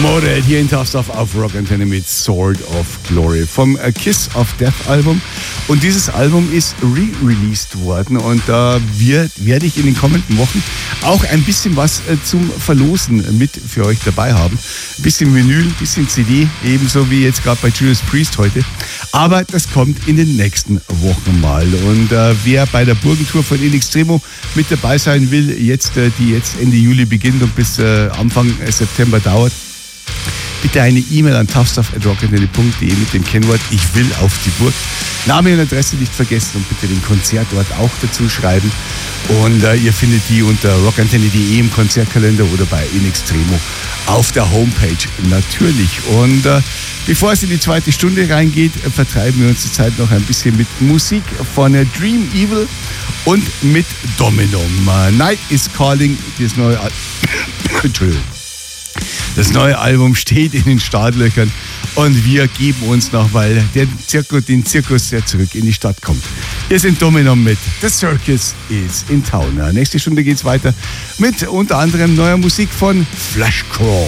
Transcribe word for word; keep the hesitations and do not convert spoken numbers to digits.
Motorhead hier in Tough Stuff auf Rock Antenne mit Sword of Glory vom Kiss of Death Album. Und dieses Album ist re-released worden und da wird, werde ich in den kommenden Wochen auch ein bisschen was zum Verlosen mit für euch dabei haben. Ein bisschen Vinyl, ein bisschen C D, ebenso wie jetzt gerade bei Judas Priest heute. Aber das kommt in den nächsten Wochen mal. Und äh, wer bei der Burgentour von In Extremo mit dabei sein will, jetzt, äh, die jetzt Ende Juli beginnt und bis äh, Anfang September dauert, bitte eine E-Mail an toughstuff at rockantenne punkt de mit dem Kennwort Ich will auf die Burg. Name und Adresse nicht vergessen und bitte den Konzertort auch dazu schreiben. Und äh, ihr findet die unter rockantenne punkt de im Konzertkalender oder bei In Extremo auf der Homepage natürlich. Und äh, bevor es in die zweite Stunde reingeht, äh, vertreiben wir uns die Zeit noch ein bisschen mit Musik von äh, Dream Evil und mit Dominum. Uh, Night is Calling, das neue Al- Entschuldigung. Das neue Album steht in den Startlöchern und wir geben uns noch, weil der Zirkus, den Zirkus, der zurück in die Stadt kommt. Wir sind Dominum mit The Circus is in Town. Nächste Stunde geht's weiter mit unter anderem neuer Musik von Flashcrawl.